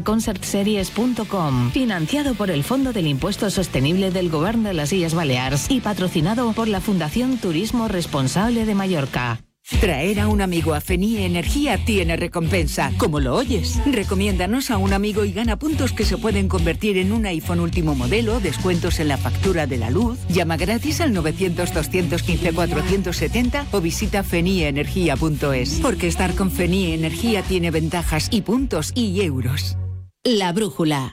concertseries.com. Financiado por el Fondo del Impuesto Sostenible del Govern de les Illes Balears y patrocinado por la Fundación Turismo Responsable de Mallorca. Traer a un amigo a Fenie Energía tiene recompensa. ¿Cómo lo oyes? Recomiéndanos a un amigo y gana puntos que se pueden convertir en un iPhone último modelo, descuentos en la factura de la luz. Llama gratis al 900-215-470 o visita fenieenergia.es. Porque estar con Fenie Energía tiene ventajas y puntos y euros. La Brújula.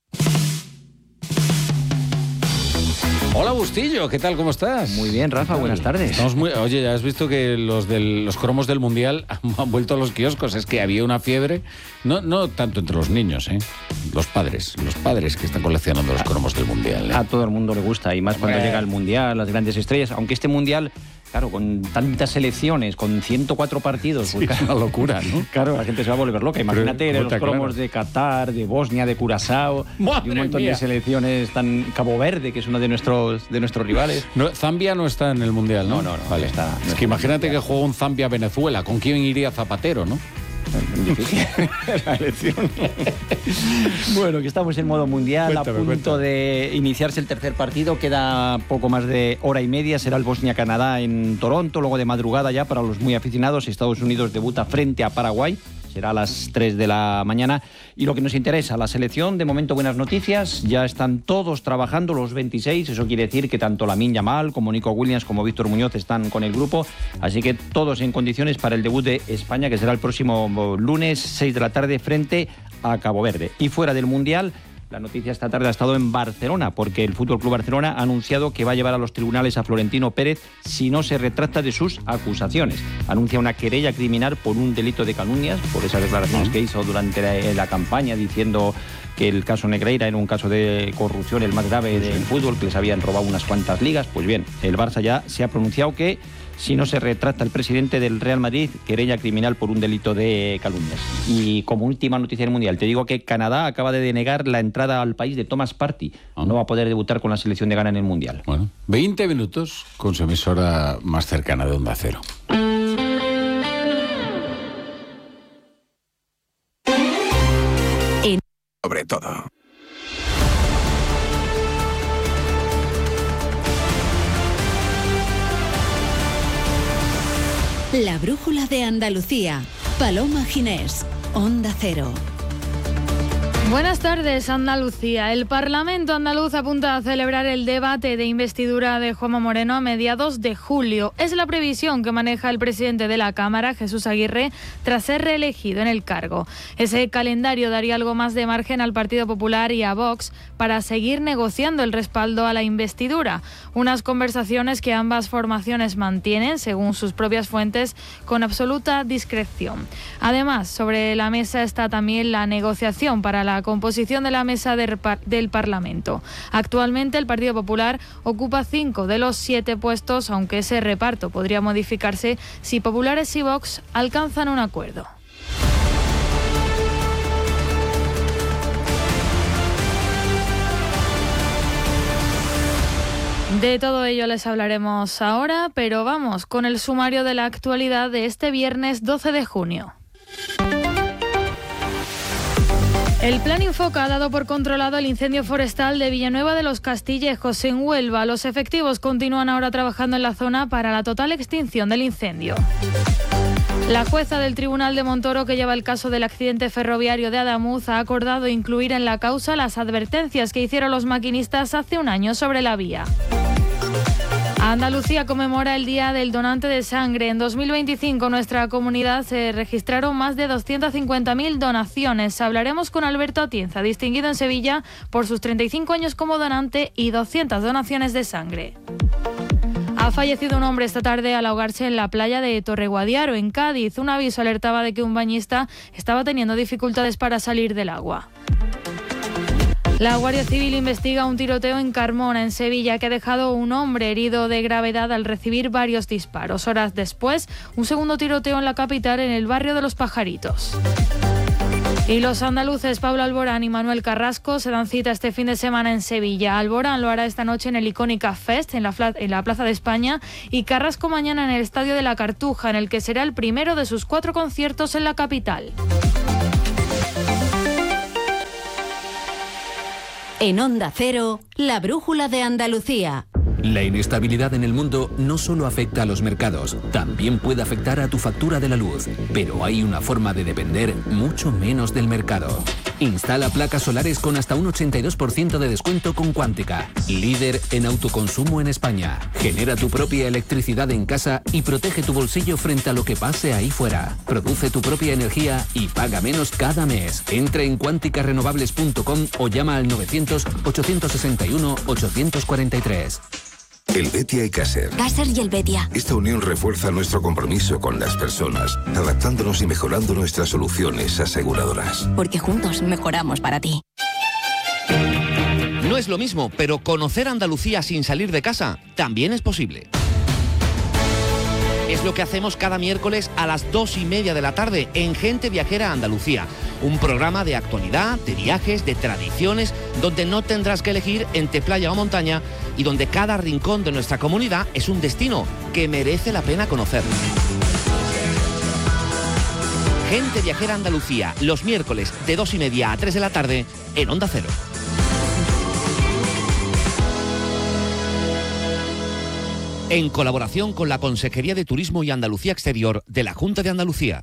Hola Bustillo, ¿qué tal? ¿Cómo estás? Muy bien, Rafa, buenas tardes. Oye, ya has visto que los cromos del Mundial han vuelto a los kioscos. Es que había una fiebre, no tanto entre los niños, los padres que están coleccionando los cromos del Mundial. A todo el mundo le gusta, y más cuando llega el Mundial, las grandes estrellas. Aunque este Mundial, claro, con tantas selecciones, con 104 partidos... Sí, es una locura, ¿no? Claro, la gente se va a volver loca. Imagínate los cromos de Qatar, de Bosnia, de Curazao, y un montón de selecciones, Cabo Verde, que es uno de nuestros rivales. No, Zambia no está en el Mundial, ¿no? No. Vale. Es que imagínate que juega un Zambia-Venezuela. ¿Con quién iría Zapatero, no? Difícil la elección. Bueno, que estamos en modo mundial. Cuéntame. De iniciarse el tercer partido. Queda poco más de hora y media. Será el Bosnia-Canadá en Toronto. Luego de madrugada ya, para los muy aficionados, Estados Unidos debuta frente a Paraguay. Será a las 3 de la mañana. Y lo que nos interesa, la selección, de momento buenas noticias. Ya están todos trabajando, los 26. Eso quiere decir que tanto Lamine Yamal como Nico Williams como Víctor Muñoz están con el grupo. Así que todos en condiciones para el debut de España, que será el próximo lunes, 6 de la tarde, frente a Cabo Verde. Y fuera del Mundial, la noticia esta tarde ha estado en Barcelona, porque el FC Barcelona ha anunciado que va a llevar a los tribunales a Florentino Pérez si no se retracta de sus acusaciones. Anuncia una querella criminal por un delito de calumnias, por esas declaraciones que hizo durante la campaña, diciendo que el caso Negreira era un caso de corrupción el más grave del fútbol, que les habían robado unas cuantas ligas. Pues bien, el Barça ya se ha pronunciado que si no se retracta el presidente del Real Madrid, querella criminal por un delito de calumnias. Y como última noticia del Mundial, te digo que Canadá acaba de denegar la entrada al país de Thomas Partey. No va a poder debutar con la selección de Ghana en el Mundial. Bueno, 20 minutos con su emisora más cercana de Onda Cero. Sobre todo. La Brújula de Andalucía. Paloma Ginés, Onda Cero. Buenas tardes, Andalucía. El Parlamento andaluz apunta a celebrar el debate de investidura de Juanma Moreno a mediados de julio. Es la previsión que maneja el presidente de la Cámara, Jesús Aguirre, tras ser reelegido en el cargo. Ese calendario daría algo más de margen al Partido Popular y a Vox para seguir negociando el respaldo a la investidura. Unas conversaciones que ambas formaciones mantienen, según sus propias fuentes, con absoluta discreción. Además, sobre la mesa está también la negociación para la composición de la mesa del Parlamento. Actualmente el Partido Popular ocupa 5 de los 7 puestos, aunque ese reparto podría modificarse si Populares y Vox alcanzan un acuerdo. De todo ello les hablaremos ahora, pero vamos con el sumario de la actualidad de este viernes 12 de junio. El Plan Infoca ha dado por controlado el incendio forestal de Villanueva de los Castillejos, en Huelva. Los efectivos continúan ahora trabajando en la zona para la total extinción del incendio. La jueza del Tribunal de Montoro, que lleva el caso del accidente ferroviario de Adamuz, ha acordado incluir en la causa las advertencias que hicieron los maquinistas hace un año sobre la vía. Andalucía conmemora el Día del Donante de Sangre. En 2025 en nuestra comunidad se registraron más de 250.000 donaciones. Hablaremos con Alberto Atienza, distinguido en Sevilla por sus 35 años como donante y 200 donaciones de sangre. Ha fallecido un hombre esta tarde al ahogarse en la playa de Torreguadiaro, en Cádiz. Un aviso alertaba de que un bañista estaba teniendo dificultades para salir del agua. La Guardia Civil investiga un tiroteo en Carmona, en Sevilla, que ha dejado un hombre herido de gravedad al recibir varios disparos. Horas después, un segundo tiroteo en la capital, en el barrio de Los Pajaritos. Y los andaluces Pablo Alborán y Manuel Carrasco se dan cita este fin de semana en Sevilla. Alborán lo hará esta noche en el Icónica Fest, en la Plaza de España, y Carrasco mañana en el Estadio de la Cartuja, en el que será el primero de sus 4 conciertos en la capital. En Onda Cero, la brújula de Andalucía. La inestabilidad en el mundo no solo afecta a los mercados, también puede afectar a tu factura de la luz. Pero hay una forma de depender mucho menos del mercado. Instala placas solares con hasta un 82% de descuento con Cuántica, líder en autoconsumo en España. Genera tu propia electricidad en casa y protege tu bolsillo frente a lo que pase ahí fuera. Produce tu propia energía y paga menos cada mes. Entra en cuanticarenovables.com o llama al 900-861-843. El Betia y Caser. Caser y el Betia. Esta unión refuerza nuestro compromiso con las personas, adaptándonos y mejorando nuestras soluciones aseguradoras. Porque juntos mejoramos para ti. No es lo mismo, pero conocer Andalucía sin salir de casa también es posible. Es lo que hacemos cada miércoles a las 2:30 de la tarde en Gente Viajera Andalucía. Un programa de actualidad, de viajes, de tradiciones, donde no tendrás que elegir entre playa o montaña y donde cada rincón de nuestra comunidad es un destino que merece la pena conocer. Gente Viajera Andalucía, los miércoles de 2:30 a 3 de la tarde en Onda Cero. En colaboración con la Consejería de Turismo y Andalucía Exterior de la Junta de Andalucía.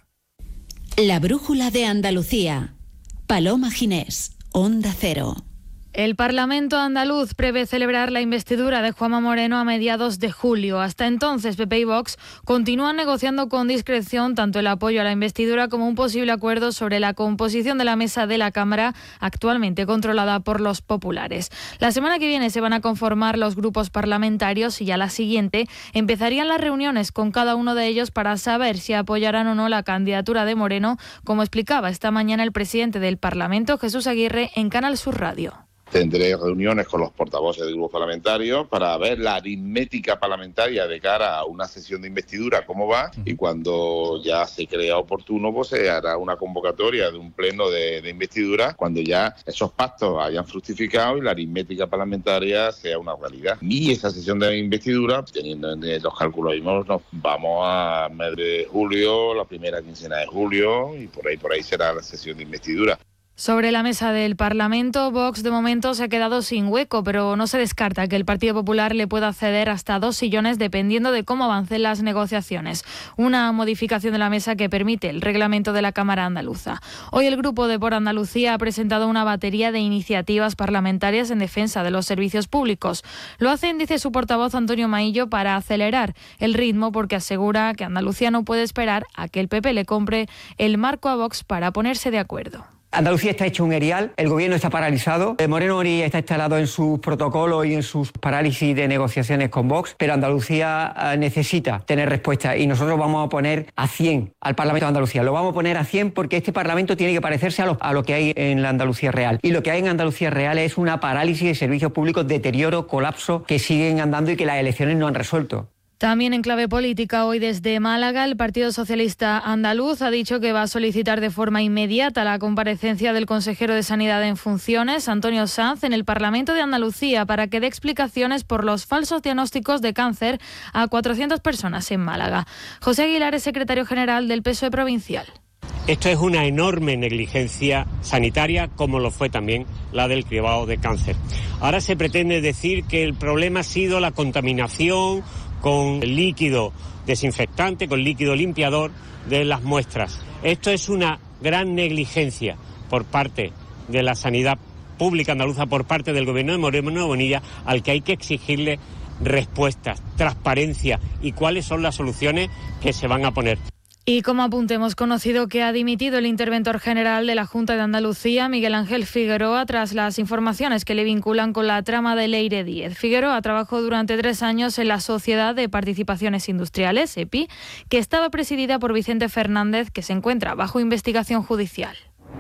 La brújula de Andalucía. Paloma Ginés, Onda Cero. El Parlamento andaluz prevé celebrar la investidura de Juanma Moreno a mediados de julio. Hasta entonces, PP y Vox continúan negociando con discreción tanto el apoyo a la investidura como un posible acuerdo sobre la composición de la mesa de la Cámara, actualmente controlada por los populares. La semana que viene se van a conformar los grupos parlamentarios y a la siguiente empezarían las reuniones con cada uno de ellos para saber si apoyarán o no la candidatura de Moreno, como explicaba esta mañana el presidente del Parlamento, Jesús Aguirre, en Canal Sur Radio. Tendré reuniones con los portavoces de grupos parlamentarios para ver la aritmética parlamentaria de cara a una sesión de investidura, cómo va, y cuando ya se crea oportuno, pues se hará una convocatoria de un pleno de investidura cuando ya esos pactos hayan fructificado y la aritmética parlamentaria sea una realidad. Y esa sesión de investidura, teniendo en los cálculos mismos, nos vamos a mes de julio, la primera quincena de julio, y por ahí será la sesión de investidura. Sobre la mesa del Parlamento, Vox de momento se ha quedado sin hueco, pero no se descarta que el Partido Popular le pueda ceder hasta 2 sillones dependiendo de cómo avancen las negociaciones. Una modificación de la mesa que permite el reglamento de la Cámara andaluza. Hoy el Grupo de Por Andalucía ha presentado una batería de iniciativas parlamentarias en defensa de los servicios públicos. Lo hacen, dice su portavoz Antonio Maillo, para acelerar el ritmo porque asegura que Andalucía no puede esperar a que el PP le compre el marco a Vox para ponerse de acuerdo. Andalucía está hecho un erial, el gobierno está paralizado, Moreno Orilla está instalado en sus protocolos y en sus parálisis de negociaciones con Vox, pero Andalucía necesita tener respuesta y nosotros vamos a poner a 100 al Parlamento de Andalucía. Lo vamos a poner a 100 porque este Parlamento tiene que parecerse a lo que hay en la Andalucía real. Y lo que hay en Andalucía real es una parálisis de servicios públicos, deterioro, colapso, que siguen andando y que las elecciones no han resuelto. También en clave política, hoy desde Málaga, el Partido Socialista Andaluz ha dicho que va a solicitar de forma inmediata la comparecencia del consejero de Sanidad en funciones, Antonio Sanz, en el Parlamento de Andalucía para que dé explicaciones por los falsos diagnósticos de cáncer a 400 personas en Málaga. José Aguilar es secretario general del PSOE provincial. Esto es una enorme negligencia sanitaria, como lo fue también la del cribado de cáncer. Ahora se pretende decir que el problema ha sido la contaminación con líquido desinfectante, con líquido limpiador de las muestras. Esto es una gran negligencia por parte de la sanidad pública andaluza, por parte del gobierno de Moreno Bonilla, al que hay que exigirle respuestas, transparencia y cuáles son las soluciones que se van a poner. Y como apunte, hemos conocido que ha dimitido el interventor general de la Junta de Andalucía, Miguel Ángel Figueroa, tras las informaciones que le vinculan con la trama de Leire Díez. Figueroa trabajó durante 3 años en la Sociedad de Participaciones Industriales, EPI, que estaba presidida por Vicente Fernández, que se encuentra bajo investigación judicial.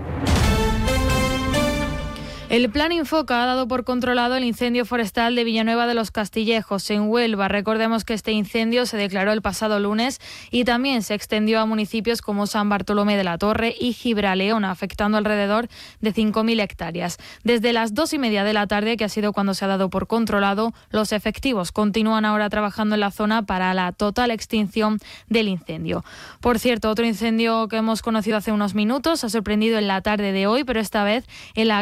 El Plan Infoca ha dado por controlado el incendio forestal de Villanueva de los Castillejos, en Huelva. Recordemos que este incendio se declaró el pasado lunes y también se extendió a municipios como San Bartolomé de la Torre y Gibraleón, afectando alrededor de 5.000 hectáreas. Desde las 2:30 de la tarde, que ha sido cuando se ha dado por controlado, los efectivos continúan ahora trabajando en la zona para la total extinción del incendio. Por cierto, otro incendio que hemos conocido hace unos minutos ha sorprendido en la tarde de hoy, pero esta vez en la